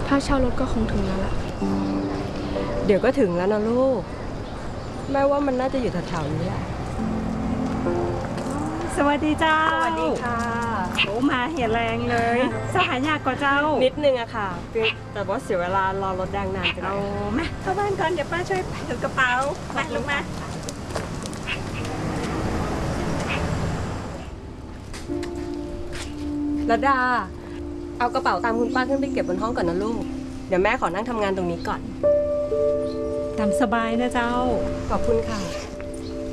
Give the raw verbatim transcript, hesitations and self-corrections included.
ค่าเช่ารถก็คงถึงแล้วล่ะเดี๋ยวก็ถึงแล้วนะลูกแม่ว่ามันน่าจะอยู่แถวๆนี้แหละสวัสดีเจ้าสวัสดีค่ะโอ้มาเหี่ยแรงเลยสหายากกว่าเจ้านิดนึงอะค่ะแต่ว่าเสียเวลารอรถแดงนานไปหน่เอาอยมาเข้าบ้านก่อนเดี๋ยวป้าช่วยถือกระเป๋ามาลงมาระดาเอากระเป๋าตามคุณป้าขึ้นไปเก็บบนห้องก่อนนะลูกเดี๋ยวแม่ขอนั่งทำงานตรงนี้ก่อนตามสบายนะเจ้าขอบคุณค่ะ